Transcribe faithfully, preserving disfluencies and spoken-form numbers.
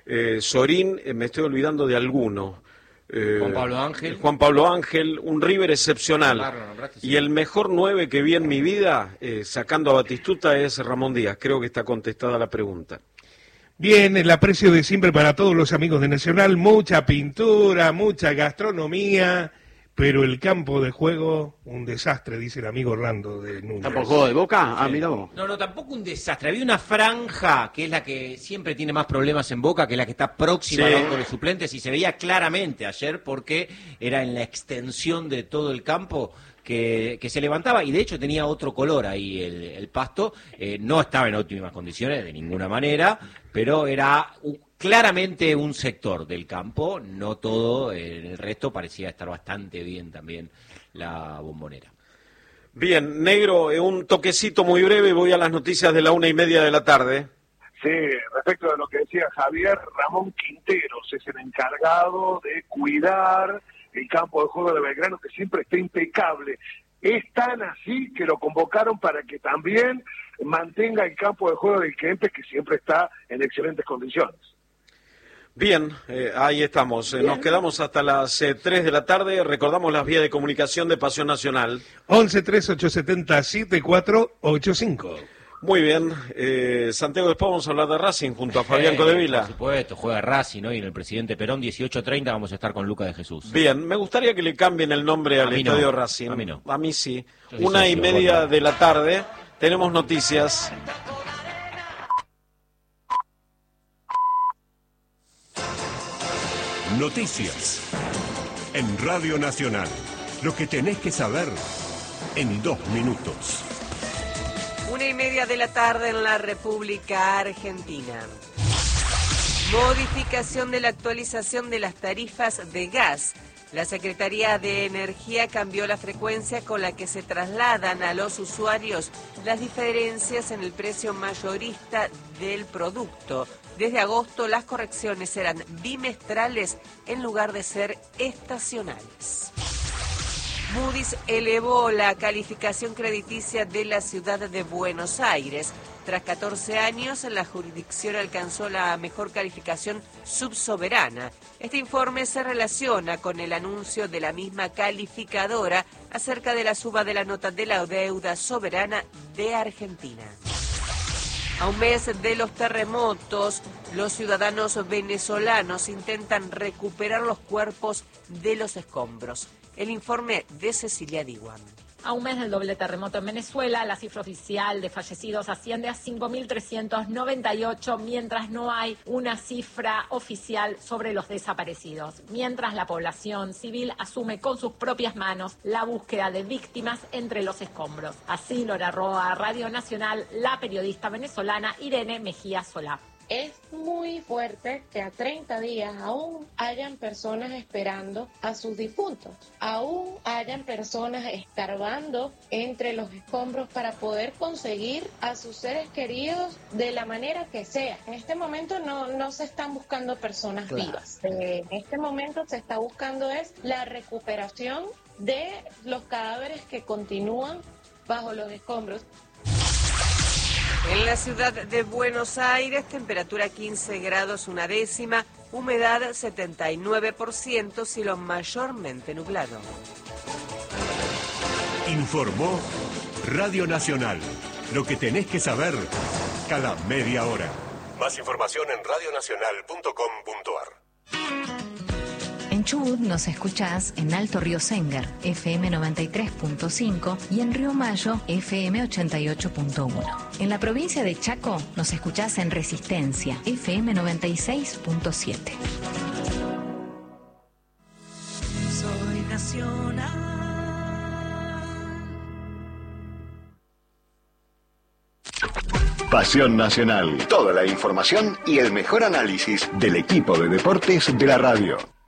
eh, Sorín, eh, me estoy olvidando de alguno. Eh, Juan Pablo Ángel. Juan Pablo Ángel, un River excepcional. Claro, nombraste, sí. Y el mejor nueve que vi en mi vida, eh, sacando a Batistuta, es Ramón Díaz. Creo que está contestada la pregunta. Bien, el aprecio de siempre para todos los amigos de Nacional, mucha pintura, mucha gastronomía, pero el campo de juego, un desastre, dice el amigo Orlando de Núñez. ¿Tampoco juego de Boca? Ah, mira vos. No, no, tampoco un desastre. Había una franja, que es la que siempre tiene más problemas en Boca, que es la que está próxima Sí. al banco de suplentes, y se veía claramente ayer porque era en la extensión de todo el campo que, que se levantaba, y de hecho tenía otro color ahí el, el pasto. Eh, no estaba en óptimas condiciones de ninguna manera, pero era un, claramente un sector del campo, no todo. En el resto parecía estar bastante bien también la Bombonera. Bien, Negro, eh, un toquecito muy breve, voy a las noticias de la una y media de la tarde. Sí, respecto de lo que decía Javier, Ramón Quinteros es el encargado de cuidar el campo de juego de Belgrano, que siempre está impecable. Es tan así que lo convocaron para que también mantenga el campo de juego del Kempes, que siempre está en excelentes condiciones. Bien, eh, ahí estamos. Eh, nos quedamos hasta las eh, tres de la tarde. Recordamos las vías de comunicación de Pasión Nacional. once tres ocho siete cero siete cuatro ocho cinco. Muy bien. Eh, Santiago, después vamos a hablar de Racing junto a Fabián Codevila. Por supuesto, juega Racing hoy en el Presidente Perón, dieciocho treinta, vamos a estar con Luca de Jesús. Bien, me gustaría que le cambien el nombre al A mí Estadio no, Racing. a mí no. A mí sí. Yo soy Una y socio, media vos no. de la tarde. Tenemos noticias. Noticias en Radio Nacional. Lo que tenés que saber en dos minutos. Una y media de la tarde en la República Argentina. Modificación de la actualización de las tarifas de gas. La Secretaría de Energía cambió la frecuencia con la que se trasladan a los usuarios las diferencias en el precio mayorista del producto. Desde agosto las correcciones serán bimestrales en lugar de ser estacionales. Moody's elevó la calificación crediticia de la ciudad de Buenos Aires. Tras catorce años, la jurisdicción alcanzó la mejor calificación subsoberana. Este informe se relaciona con el anuncio de la misma calificadora acerca de la suba de la nota de la deuda soberana de Argentina. A un mes de los terremotos, los ciudadanos venezolanos intentan recuperar los cuerpos de los escombros. El informe de Cecilia Diwan. A un mes del doble terremoto en Venezuela, la cifra oficial de fallecidos asciende a cinco mil trescientos noventa y ocho, mientras no hay una cifra oficial sobre los desaparecidos. Mientras la población civil asume con sus propias manos la búsqueda de víctimas entre los escombros. Así lo narró a Radio Nacional la periodista venezolana Irene Mejía Solá. Es muy fuerte que a treinta días aún hayan personas esperando a sus difuntos, aún hayan personas escarbando entre los escombros para poder conseguir a sus seres queridos de la manera que sea. En este momento no, no se están buscando personas claro. vivas. En este momento se está buscando es la recuperación de los cadáveres que continúan bajo los escombros. En la ciudad de Buenos Aires, temperatura quince grados una décima, humedad setenta y nueve por ciento, cielo mayormente nublado. Informó Radio Nacional. Lo que tenés que saber cada media hora. Más información en radio nacional punto com punto a r. En Chubut nos escuchás en Alto Río Sengar, F M noventa y tres punto cinco, y en Río Mayo, F M ochenta y ocho punto uno. En la provincia de Chaco nos escuchás en Resistencia, F M noventa y seis punto siete. Soy nacional. Pasión Nacional. Toda la información y el mejor análisis del equipo de deportes de la radio.